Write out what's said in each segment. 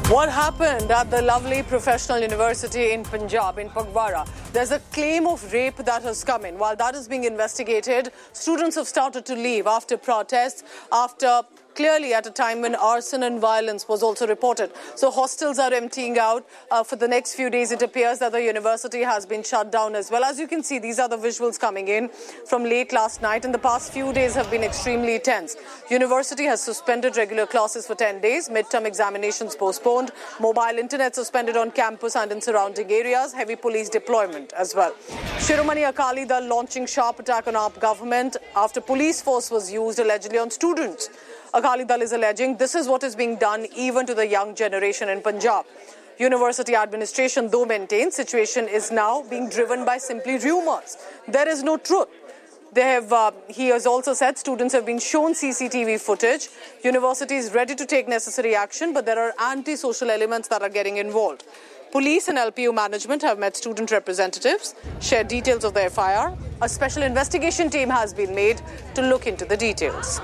What happened at the lovely professional university in Punjab, in Phagwara? There's a claim of rape that has come in. While that is being investigated, students have started to leave after protests, after clearly at a time when arson and violence was also reported. So hostels are emptying out. For the next few days, it appears that the university has been shut down as well. As you can see, these are the visuals coming in from late last night, and the past few days have been extremely tense. University has suspended regular classes for 10 days, midterm examinations postponed, mobile internet suspended on campus and in surrounding areas, heavy police deployment as well. Shiromani Akali Dal launching sharp attack on AAP government after police force was used allegedly on students. Akali Dal is alleging this is what is being done even to the young generation in Punjab. University administration, though, maintains situation is now being driven by simply rumours. There is no truth. He has also said students have been shown CCTV footage. University is ready to take necessary action, but there are anti-social elements that are getting involved. Police and LPU management have met student representatives, shared details of the FIR. A special investigation team has been made to look into the details.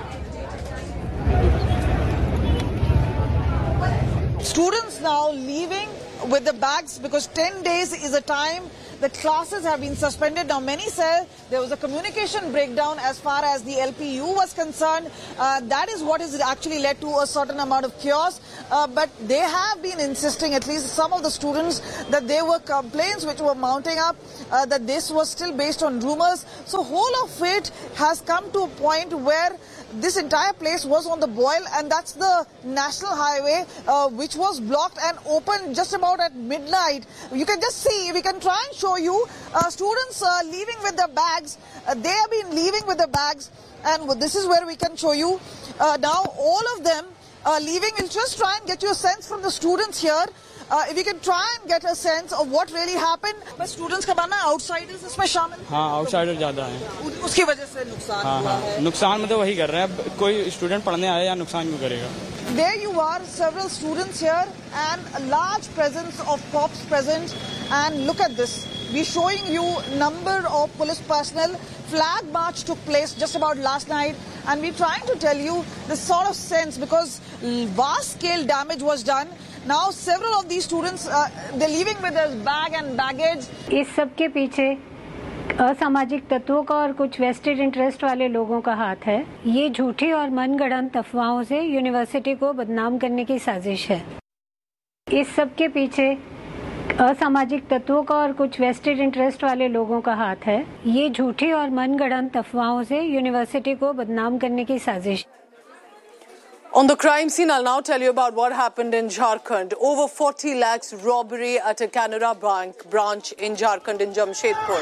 Students now leaving with the bags because 10 days is a time the classes have been suspended. Now, many say there was a communication breakdown as far as the LPU was concerned. That is what has actually led to a certain amount of chaos. But they have been insisting, at least some of the students, that there were complaints which were mounting up, that this was still based on rumors. So whole of it has come to a point where this entire place was on the boil, and that's the national highway which was blocked and opened just about at midnight. You can just see, we can try and show you students leaving with their bags. They have been leaving with the bags, and this is where we can show you. Now all of them leaving. We'll just try and get you a sense from the students here. If you can try and get a sense of what really happened. But students का मानना outsiders इसमें शामिल हैं? हाँ, outsiders ज़्यादा हैं। उसकी वजह से नुकसान हुआ है। नुकसान मतलब वही कर रहे हैं। कोई student पढ़ने आया या नुकसान क्यों करेगा? There you are, several students here and a large presence of cops present. And look at this. We're showing you number of police personnel. Flag march took place just about last night, and we're trying to tell you the sort of sense because vast scale damage was done. Now several of these students they're leaving with their bag and baggage. इस सब के पीछे असामाजिक तत्वों का और कुछ vested interest वाले लोगों का हाथ है। ये झूठी और मनगढ़ंत अफवाहों से यूनिवर्सिटी को बदनाम करने की साजिश है। इस सब के पीछे असामाजिक तत्वों का और कुछ वेस्टेड इंटरेस्ट वाले लोगों का हाथ है। ये झूठी और मनगढ़ंत अफवाहों से यूनिवर्सिटी को बदनाम करने की साजिश। On the crime scene, I'll now tell you about what happened in Jharkhand. Over 40 lakhs robbery at a Canara Bank branch in Jharkhand in Jamshedpur.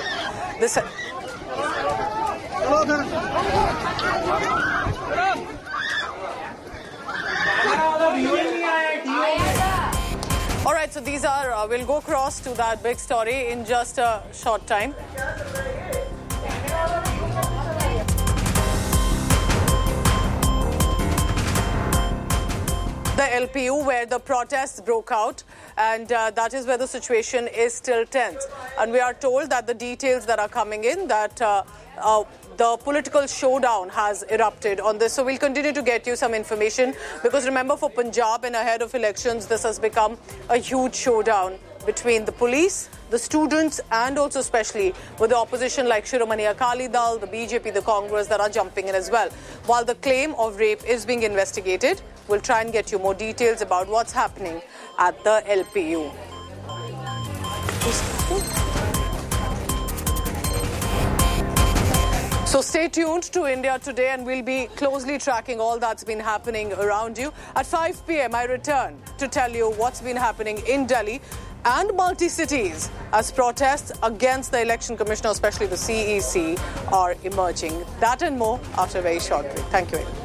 All right, so these are, we'll go across to that big story in just a short time. The LPU, where the protests broke out, and that is where the situation is still tense. And we are told that the details that are coming in, that the political showdown has erupted on this. So we'll continue to get you some information, because remember, for Punjab and ahead of elections, this has become a huge showdown between the police, the students, and also especially with the opposition like Shiromani Akali Dal, the BJP, the Congress that are jumping in as well. While the claim of rape is being investigated, we'll try and get you more details about what's happening at the LPU. So stay tuned to India Today, and we'll be closely tracking all that's been happening around you. At 5 p.m, I return to tell you what's been happening in Delhi and multi-cities as protests against the Election Commissioner, especially the CEC, are emerging. That and more after a very short break. Thank you.